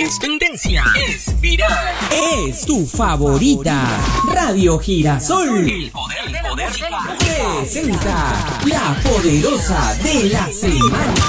Es tendencia. Es viral. Es tu favorita. Radio Girasol. El poder de la música. Presenta La Poderosa de la Semana.